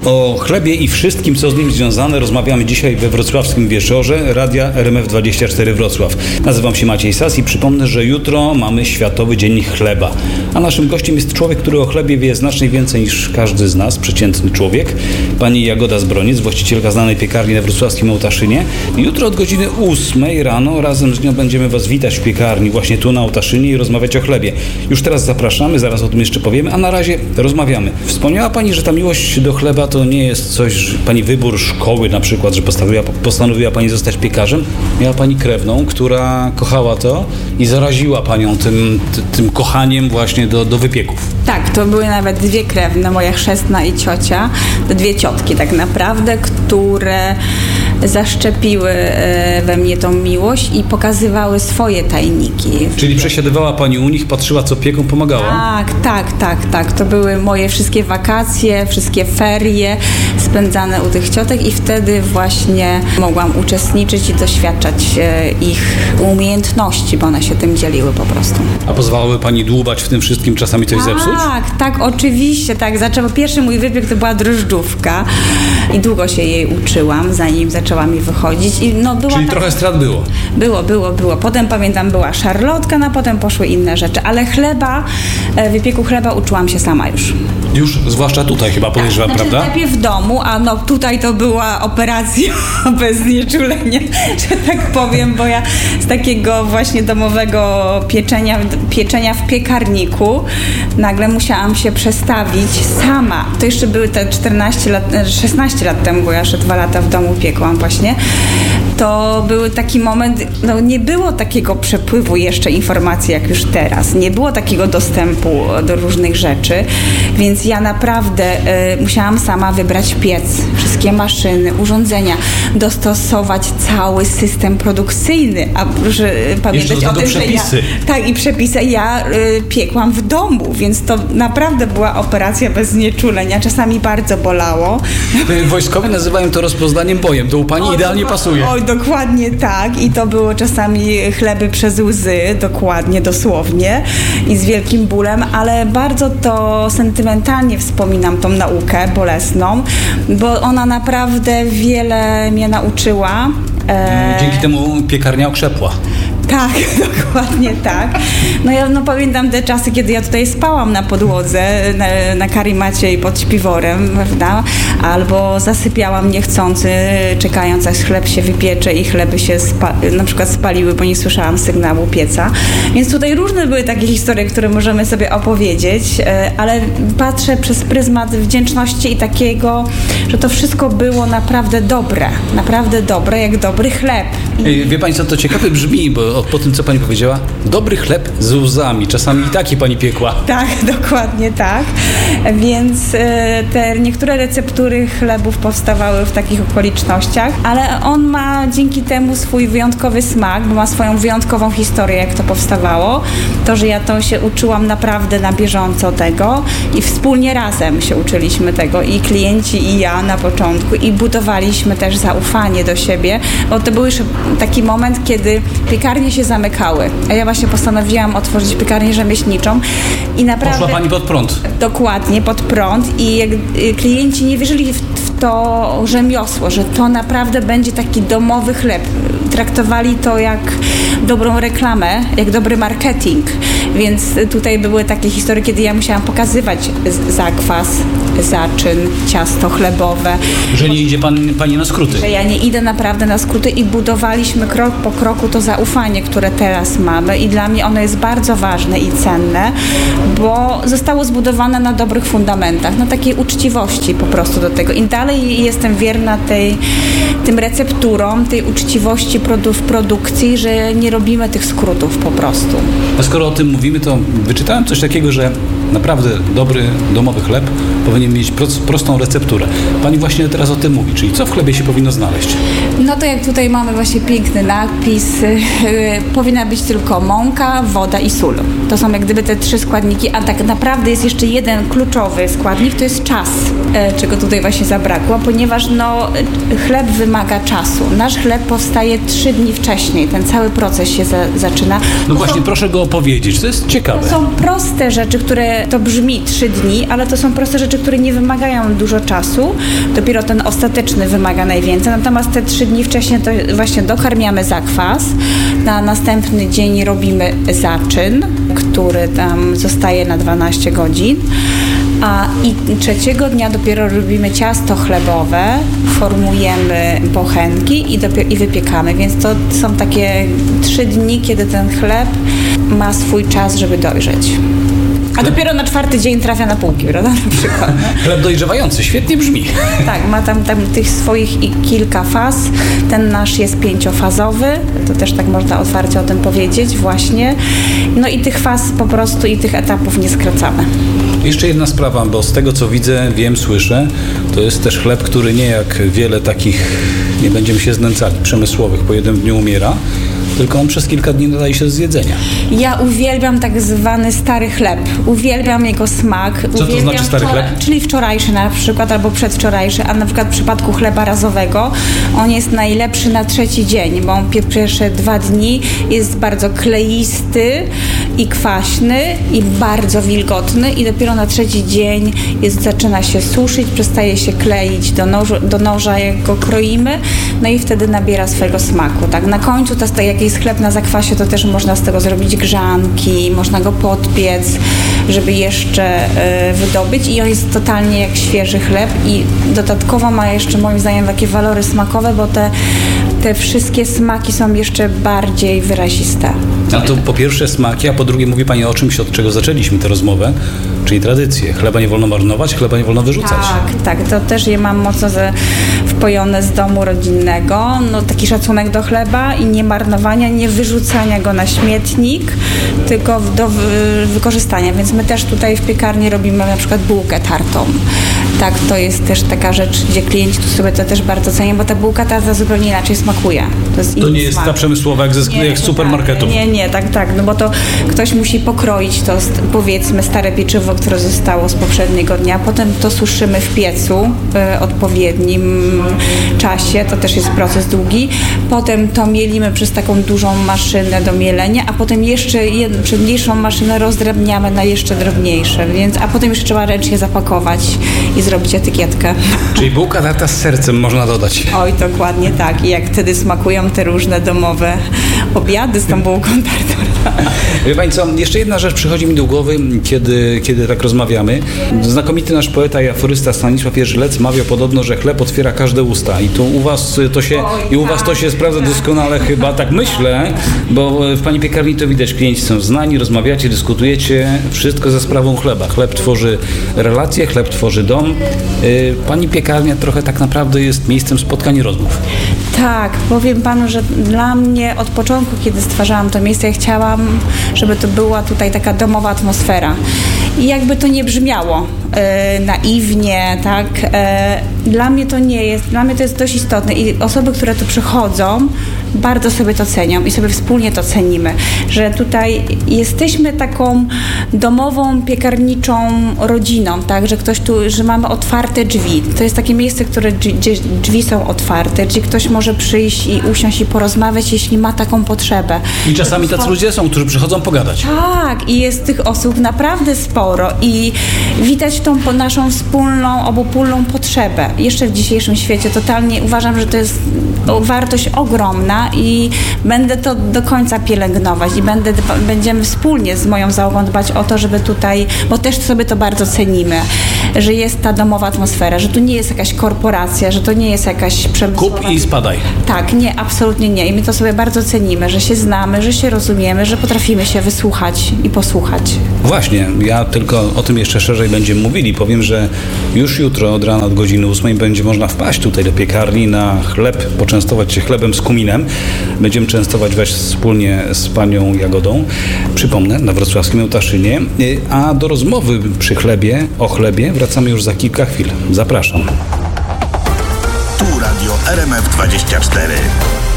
O chlebie i wszystkim, co z nim związane, rozmawiamy dzisiaj we wrocławskim wieczorze Radia RMF24 Wrocław. Nazywam się Maciej Sas i przypomnę, że jutro mamy Światowy Dzień Chleba. A naszym gościem jest człowiek, który o chlebie wie znacznie więcej niż każdy z nas, przeciętny człowiek. Pani Jagoda Zbroniec, właścicielka znanej piekarni na wrocławskim Ołtaszynie. Jutro od godziny 8 rano razem z nią będziemy Was witać w piekarni, właśnie tu na Ołtaszynie i rozmawiać o chlebie. Już teraz zapraszamy, zaraz o tym jeszcze powiemy, a na razie rozmawiamy. Wspomniała Pani, że ta miłość do chleba to nie jest coś, że Pani wybór szkoły na przykład, że postanowiła Pani zostać piekarzem. Miała Pani krewną, która kochała to i zaraziła Panią tym kochaniem właśnie do wypieków. Tak, to były nawet dwie krewne, moja chrzestna i ciocia, to dwie ciotki tak naprawdę, które zaszczepiły we mnie tą miłość i pokazywały swoje tajniki. Czyli przesiadywała Pani u nich, patrzyła co pieką, pomagała? Tak. To były moje wszystkie wakacje, wszystkie ferie spędzane u tych ciotek i wtedy właśnie mogłam uczestniczyć i doświadczać ich umiejętności, bo one się tym dzieliły po prostu. A pozwalały Pani dłubać w tym wszystkim, czasami coś zepsuć? Tak, oczywiście, tak. Pierwszy mój wypiek to była drożdżówka i długo się jej uczyłam, zanim zaczęła mi wychodzić. I Czyli trochę strat było? Było. Potem pamiętam, była szarlotka, a potem poszły inne rzeczy, ale wypieku chleba uczyłam się sama już. Już, zwłaszcza tutaj chyba podejrzewam, prawda? Najpierw w domu, a tutaj to była operacja bez znieczulenia, że tak powiem, bo ja z takiego właśnie domowego pieczenia w piekarniku nagle musiałam się przestawić sama. To jeszcze były te 16 lat temu, bo ja jeszcze 2 lata w domu piekłam właśnie. To był taki moment, nie było takiego przepływu jeszcze informacji jak już teraz. Nie było takiego dostępu do różnych rzeczy, więc ja naprawdę musiałam sama wybrać piec, wszystkie maszyny, urządzenia, dostosować cały system produkcyjny, a proszę pamiętać o tym, przepisy. I przepisy. Ja piekłam w domu, więc to naprawdę była operacja bez znieczulenia. Czasami bardzo bolało. Wojskowi nazywają to rozpoznaniem bojem. To u Pani idealnie pasuje. Oj, dokładnie tak. I to było czasami chleby przez łzy, dokładnie, dosłownie i z wielkim bólem, ale bardzo to sentymentalnie wspominam tą naukę bolesną, bo ona naprawdę wiele mnie nauczyła. Dzięki temu piekarnia okrzepła. Tak, dokładnie tak. Ja pamiętam te czasy, kiedy ja tutaj spałam na podłodze, na karimacie i pod śpiworem, prawda? Albo zasypiałam niechcący, czekając aż chleb się wypiecze i chleby się na przykład spaliły, bo nie słyszałam sygnału pieca. Więc tutaj różne były takie historie, które możemy sobie opowiedzieć, ale patrzę przez pryzmat wdzięczności i takiego, że to wszystko było naprawdę dobre, jak dobry chleb. Wie Pani co, to ciekawe brzmi, bo po tym, co Pani powiedziała, dobry chleb z łzami. Czasami i taki Pani piekła. Tak, dokładnie tak. Więc te niektóre receptury chlebów powstawały w takich okolicznościach, ale on ma dzięki temu swój wyjątkowy smak, bo ma swoją wyjątkową historię, jak to powstawało. To, że ja to się uczyłam naprawdę na bieżąco tego i wspólnie razem się uczyliśmy tego i klienci i ja na początku i budowaliśmy też zaufanie do siebie, bo to był już taki moment, kiedy piekarnie się zamykały, a ja właśnie postanowiłam otworzyć piekarnię rzemieślniczą i naprawdę... Poszła Pani pod prąd. Dokładnie, pod prąd i klienci nie wierzyli w to rzemiosło, że to naprawdę będzie taki domowy chleb. Traktowali to jak dobrą reklamę, jak dobry marketing, więc tutaj były takie historie, kiedy ja musiałam pokazywać zakwas, zaczyn, ciasto chlebowe. Że nie idzie Pani na skróty. Że ja nie idę naprawdę na skróty i budowaliśmy krok po kroku to zaufanie, które teraz mamy i dla mnie ono jest bardzo ważne i cenne, bo zostało zbudowane na dobrych fundamentach, na takiej uczciwości po prostu do tego. I dalej jestem wierna tym recepturom, tej uczciwości w produkcji, że nie robimy tych skrótów po prostu. A skoro o tym mówimy, to wyczytałem coś takiego, że naprawdę dobry domowy chleb powinien mieć prostą recepturę. Pani właśnie teraz o tym mówi, czyli co w chlebie się powinno znaleźć? To jak tutaj mamy właśnie piękny napis, powinna być tylko mąka, woda i sól. To są jak gdyby te 3 składniki, a tak naprawdę jest jeszcze jeden kluczowy składnik, to jest czas, czego tutaj właśnie zabrakło, ponieważ chleb wymaga czasu. Nasz chleb powstaje 3 dni wcześniej, ten cały proces się zaczyna. Właśnie, proszę go opowiedzieć, to jest ciekawe. To są proste rzeczy, które to brzmi 3 dni, ale to są proste rzeczy, które nie wymagają dużo czasu. Dopiero ten ostateczny wymaga najwięcej. Natomiast te 3 dni wcześniej to właśnie dokarmiamy zakwas. Na następny dzień robimy zaczyn, który tam zostaje na 12 godzin. I 3 dnia dopiero robimy ciasto chlebowe, formujemy bochenki i wypiekamy. Więc to są takie 3 dni, kiedy ten chleb ma swój czas, żeby dojrzeć. A dopiero na 4 dzień trafia na półki, prawda? Na przykład. Chleb dojrzewający, świetnie brzmi. Tak, ma tam tych swoich kilka faz. Ten nasz jest 5-fazowy, to też tak można otwarcie o tym powiedzieć właśnie. No i tych faz po prostu i tych etapów nie skracamy. Jeszcze jedna sprawa, bo z tego co widzę, wiem, słyszę, to jest też chleb, który nie jak wiele takich, nie będziemy się znęcali, przemysłowych, po jednym dniu umiera, tylko on przez kilka dni nadaje się do zjedzenia. Ja uwielbiam tak zwany stary chleb. Uwielbiam jego smak. Co to znaczy stary chleb? Czyli wczorajszy na przykład, albo przedwczorajszy, a na przykład w przypadku chleba razowego on jest najlepszy na 3 dzień, bo on pierwsze 2 dni jest bardzo kleisty i kwaśny i bardzo wilgotny i dopiero na 3 dzień zaczyna się suszyć, przestaje się kleić do noża, jak go kroimy, no i wtedy nabiera swojego smaku. Tak? Na końcu to jest jak jest chleb na zakwasie, to też można z tego zrobić grzanki, można go podpiec, żeby jeszcze wydobyć i on jest totalnie jak świeży chleb i dodatkowo ma jeszcze moim zdaniem takie walory smakowe, bo te wszystkie smaki są jeszcze bardziej wyraziste. A to po pierwsze smaki, a po drugie mówi Pani o czymś, od czego zaczęliśmy tę rozmowę, czyli tradycje. Chleba nie wolno marnować, chleba nie wolno wyrzucać. Tak, to też je mam mocno wpojone z domu rodzinnego. No, taki szacunek do chleba i nie marnowania, nie wyrzucania go na śmietnik, tylko do wykorzystania. Więc my też tutaj w piekarni robimy na przykład bułkę tartą. Tak, to jest też taka rzecz, gdzie klienci tu sobie to też bardzo cenią, bo ta bułka tarta zupełnie inaczej smakuje. To nie jest ta przemysłowa jak z supermarketu. Nie, tak, no bo to ktoś musi pokroić to, powiedzmy, stare pieczywo, które zostało z poprzedniego dnia, potem to suszymy w piecu w odpowiednim czasie, to też jest proces długi, potem to mielimy przez taką dużą maszynę do mielenia, a potem jeszcze przed mniejszą maszynę rozdrabniamy na jeszcze drobniejsze, a potem jeszcze trzeba ręcznie zapakować i zrobić etykietkę. Czyli bułka tarta z sercem można dodać. Oj, dokładnie tak. I jak wtedy smakują te różne domowe obiady z tą bułką tartą. Wie Pani co, jeszcze jedna rzecz przychodzi mi do głowy, kiedy tak rozmawiamy. Znakomity nasz poeta i aforysta Stanisław Jerzy-Lec mawiał podobno, że chleb otwiera każde usta. I tu u was to się sprawdza doskonale chyba, tak myślę, bo w Pani piekarni to widać, klienci są znani, rozmawiacie, dyskutujecie, wszystko ze sprawą chleba. Chleb tworzy relacje, chleb tworzy dom. Pani piekarnia trochę tak naprawdę jest miejscem spotkań i rozmów. Tak, powiem Panu, że dla mnie od początku, kiedy stwarzałam to miejsce, ja chciałam, żeby to była tutaj taka domowa atmosfera. I jakby to nie brzmiało naiwnie, tak, dla mnie to nie jest, dla mnie to jest dość istotne i osoby, które tu przychodzą, bardzo sobie to cenią i sobie wspólnie to cenimy, że tutaj jesteśmy taką domową, piekarniczą rodziną, tak, że ktoś tu, że mamy otwarte drzwi. To jest takie miejsce, gdzie drzwi są otwarte, gdzie ktoś może przyjść i usiąść i porozmawiać, jeśli ma taką potrzebę. I czasami tacy ludzie są, którzy przychodzą pogadać. Tak, i jest tych osób naprawdę sporo i widać tą naszą wspólną, obopólną potrzebę. Jeszcze w dzisiejszym świecie totalnie uważam, że to jest wartość ogromna i będę to do końca pielęgnować i będziemy wspólnie z moją załogą dbać o to, żeby tutaj, bo też sobie to bardzo cenimy, że jest ta domowa atmosfera, że tu nie jest jakaś korporacja, że to nie jest jakaś przemysłowa... Kup i spadaj. Tak, nie, absolutnie nie. I my to sobie bardzo cenimy, że się znamy, że się rozumiemy, że potrafimy się wysłuchać i posłuchać. Właśnie, ja tylko o tym jeszcze szerzej będziemy mówili. Powiem, że już jutro od rana od godziny 8 będzie można wpaść tutaj do piekarni na chleb, poczęstować się chlebem z kuminem. Będziemy częstować Was wspólnie z panią Jagodą. Przypomnę, na wrocławskim Ołtaszynie. A do rozmowy o chlebie wracamy już za kilka chwil. Zapraszam. Tu Radio RMF 24.